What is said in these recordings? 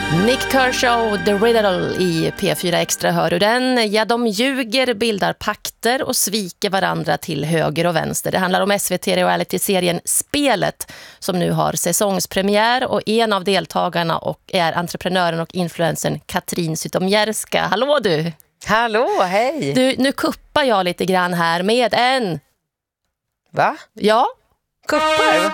Nick Kershaw, The Riddle i P4 Extra, hör du den? Ja, de ljuger, bildar pakter och sviker varandra till höger och vänster. Det handlar om SVT-reality-serien Spelet som nu har säsongspremiär, och en av deltagarna är entreprenören och influencern Katrin Zytomierska. Hallå du! Hallå, hej! Du, nu kuppar jag lite grann här med en... Va? Ja. Kuppar?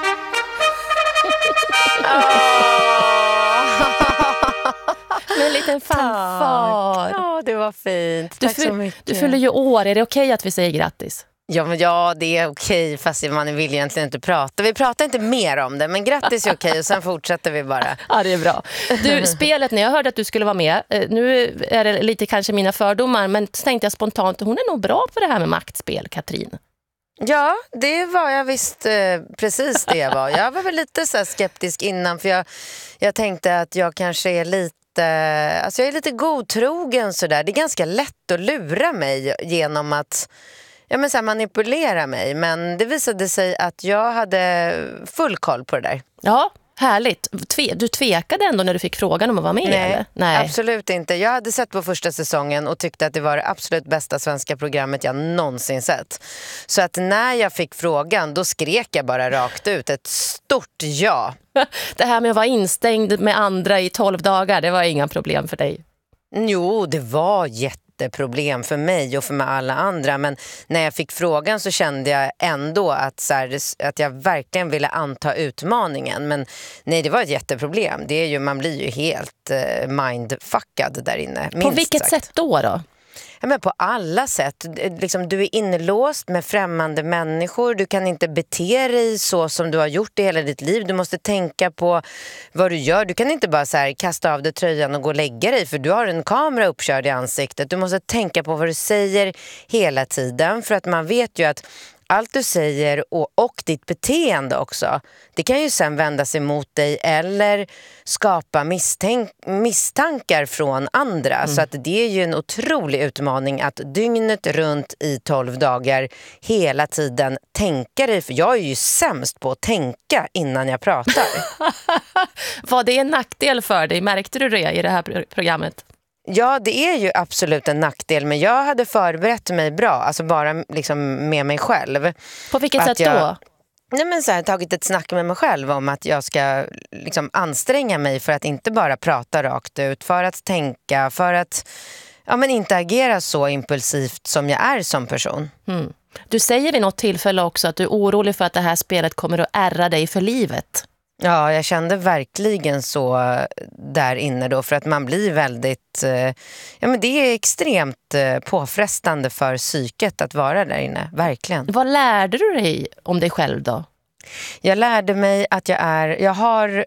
Med en liten fanfar. Ja, det var fint. Tack så mycket. Du fyller ju år. Är det okej att vi säger grattis? Ja, det är okej, fast man vill egentligen inte prata. Vi pratar inte mer om det, men grattis är okej och sen fortsätter vi bara. Ja, det är bra. Du, Spelet, när jag hörde att du skulle vara med, nu är det lite kanske mina fördomar, men tänkte jag spontant, hon är nog bra på det här med maktspel, Katrin. Ja, det var jag visst precis det jag var. Jag var väl lite så här skeptisk innan, för jag tänkte att jag kanske är lite... Alltså jag är lite godtrogen sådär. Det är ganska lätt att lura mig genom att så här manipulera mig. Men det visade sig att jag hade full koll på det där. Ja, härligt. Du tvekade ändå när du fick frågan om att vara med? Eller? Nej, absolut inte. Jag hade sett på första säsongen och tyckte att det var det absolut bästa svenska programmet jag någonsin sett. Så att när jag fick frågan, då skrek jag bara rakt ut ett stort ja. Det här med att vara instängd med andra i 12 dagar, det var inga problem för dig? Jo, det var jätteproblem för mig och för alla andra. Men när jag fick frågan så kände jag ändå att jag verkligen ville anta utmaningen. Men nej, det var ett jätteproblem. Det är ju, man blir ju helt mindfuckad där inne. På vilket sätt då? Ja, men på alla sätt. Liksom, du är inlåst med främmande människor. Du kan inte bete dig så som du har gjort i hela ditt liv. Du måste tänka på vad du gör. Du kan inte bara så här kasta av dig tröjan och gå och lägga dig, för du har en kamera uppkörd i ansiktet. Du måste tänka på vad du säger hela tiden, för att man vet ju att allt du säger och ditt beteende också, det kan ju sen vända sig mot dig eller skapa misstankar från andra. Så att det är ju en otrolig utmaning att dygnet runt i 12 dagar hela tiden tänka dig. För jag är ju sämst på att tänka innan jag pratar. Var det en nackdel för dig? Märkte du det i det här programmet? Ja, det är ju absolut en nackdel, men jag hade förberett mig bra, alltså bara liksom med mig själv. På vilket sätt då? Nej, men så här, tagit ett snack med mig själv om att jag ska liksom anstränga mig för att inte bara prata rakt ut, för att tänka, för att inte agera så impulsivt som jag är som person. Mm. Du säger vid något tillfälle också att du är orolig för att det här spelet kommer att ärra dig för livet. Ja, jag kände verkligen så där inne då, för att man blir väldigt... det är extremt påfrestande för psyket att vara där inne, verkligen. Vad lärde du dig om dig själv då? Jag lärde mig att jag har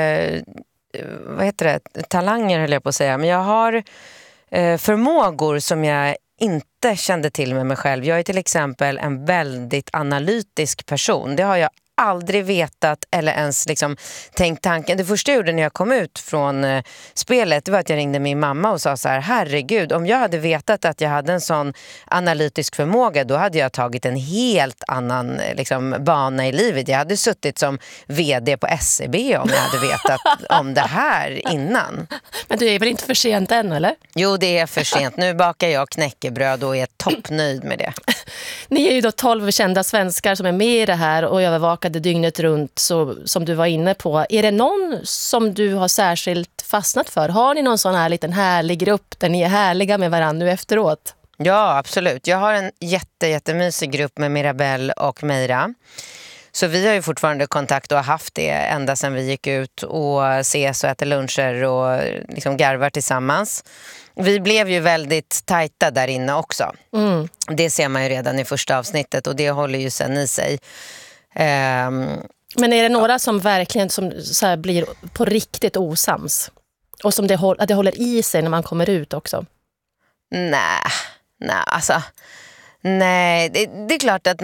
talanger höll jag på att säga, men jag har förmågor som jag inte kände till med mig själv. Jag är till exempel en väldigt analytisk person. Det har jag aldrig vetat eller ens liksom tänkt tanken. Det första jag gjorde när jag kom ut från spelet, det var att jag ringde min mamma och sa så här: herregud, om jag hade vetat att jag hade en sån analytisk förmåga, då hade jag tagit en helt annan bana i livet. Jag hade suttit som vd på SEB om jag hade vetat om det här innan. Men du är väl inte för sent än, eller? Jo, det är för sent. Nu bakar jag knäckebröd och är toppnöjd med det. Ni är ju då 12 kända svenskar som är med i det här och övervakade dygnet runt, så, som du var inne på. Är det någon som du har särskilt fastnat för? Har ni någon sån här liten härlig grupp där ni är härliga med varandra nu efteråt? Ja, absolut. Jag har en jättemysig grupp med Mirabelle och Meira. Så vi har ju fortfarande kontakt och har haft det ända sedan vi gick ut och ses och äter luncher och garvar tillsammans. Vi blev ju väldigt tajta där inne också. Mm. Det ser man ju redan i första avsnittet och det håller ju sen i sig. Men är det några som verkligen som så här blir på riktigt osams? Och som det håller i sig när man kommer ut också? Nej, det är klart att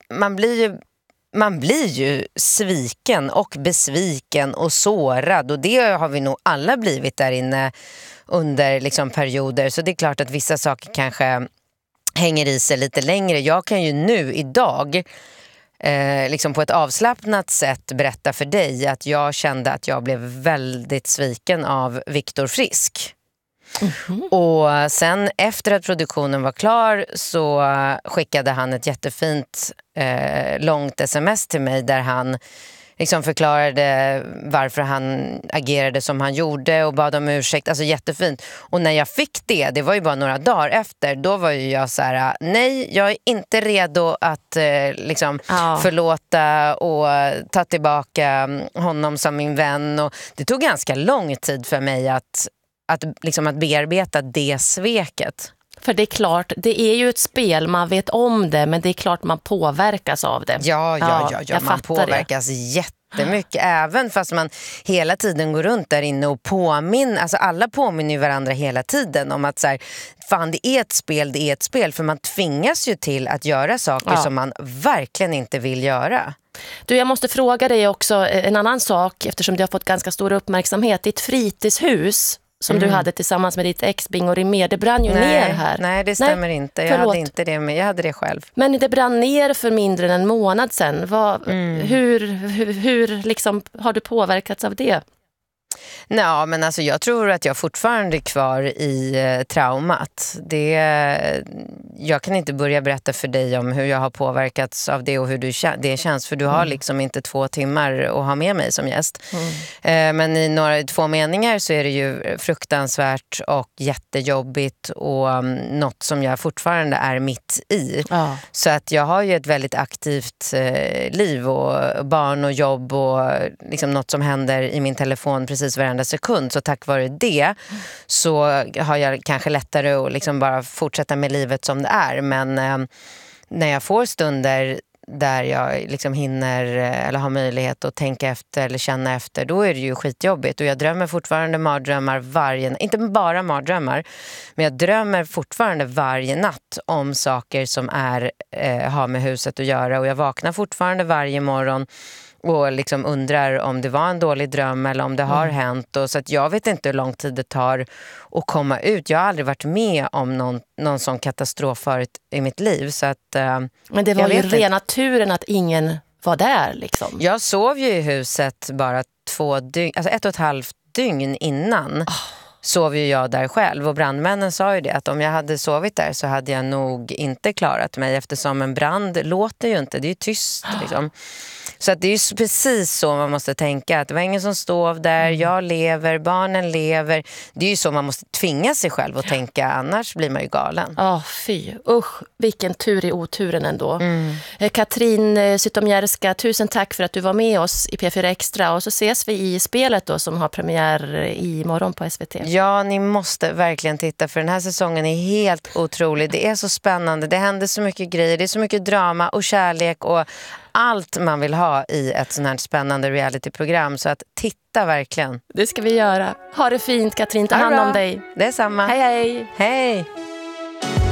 man blir ju sviken och besviken och sårad, och det har vi nog alla blivit där inne under perioder. Så det är klart att vissa saker kanske hänger i sig lite längre. Jag kan ju nu idag liksom på ett avslappnat sätt berätta för dig att jag kände att jag blev väldigt sviken av Viktor Frisk. Och sen efter att produktionen var klar så skickade han ett jättefint långt sms till mig där han liksom förklarade varför han agerade som han gjorde och bad om ursäkt, alltså jättefint. Och när jag fick det var ju bara några dagar efter, då var ju jag så här: nej, jag är inte redo att liksom förlåta och ta tillbaka honom som min vän. Och det tog ganska lång tid för mig att bearbeta det sveket. För det är klart, det är ju ett spel, man vet om det, men det är klart man påverkas av det. Ja, man påverkas jättemycket, även fast man hela tiden går runt där inne och påminner, alltså alla påminner ju varandra hela tiden om att så här, fan, det är ett spel, för man tvingas ju till att göra saker som man verkligen inte vill göra. Du, jag måste fråga dig också en annan sak, eftersom du har fått ganska stor uppmärksamhet. Ditt fritidshus som du hade tillsammans med ditt ex Bingo Rimér, det brann ju ner här. Nej, det stämmer inte. Jag hade inte det, men jag hade det själv. Men det brann ner för mindre än en månad sedan. Hur liksom, har du påverkats av det? Nej, men alltså jag tror att jag fortfarande är kvar i traumat. Jag kan inte börja berätta för dig om hur jag har påverkats av det och hur det känns, för du har liksom inte 2 timmar att ha med mig som gäst. Men i 2 meningar så är det ju fruktansvärt och jättejobbigt och något som jag fortfarande är mitt i. Så att jag har ju ett väldigt aktivt liv och barn och jobb och liksom något som händer i min telefon precis varenda sekund, så tack vare det så har jag kanske lättare att liksom bara fortsätta med livet som det är. Men när jag får stunder där jag liksom hinner eller har möjlighet att tänka efter eller känna efter, då är det ju skitjobbigt. Och jag drömmer fortfarande mardrömmar inte bara mardrömmar, men jag drömmer fortfarande varje natt om saker som har med huset att göra, och jag vaknar fortfarande varje morgon och liksom undrar om det var en dålig dröm eller om det har hänt. Och så att jag vet inte hur lång tid det tar att komma ut. Jag har aldrig varit med om någon sån katastrof förut i mitt liv. Så att, men det var ju rena turen att ingen var där liksom. Jag sov ju i huset bara 2 dygn, alltså 1,5 dygn innan. Sov ju jag där själv, och brandmännen sa ju det, att om jag hade sovit där så hade jag nog inte klarat mig, eftersom en brand låter ju inte, det är ju tyst liksom. Så att det är ju precis så man måste tänka, att det var ingen som stod där, jag lever, barnen lever. Det är ju så man måste tvinga sig själv att tänka, annars blir man ju galen. Fy, usch, vilken tur i oturen ändå. Katrin Zytomierska, tusen tack för att du var med oss i P4 Extra, och så ses vi i spelet då som har premiär imorgon på SVT. Ja, ni måste verkligen titta, för den här säsongen är helt otrolig. Det är så spännande, det händer så mycket grejer, det är så mycket drama och kärlek och allt man vill ha i ett sånt här spännande realityprogram. Så att titta verkligen. Det ska vi göra. Ha det fint, Katrin. Ta hand om dig. Det är samma. Hej, hej. Hej.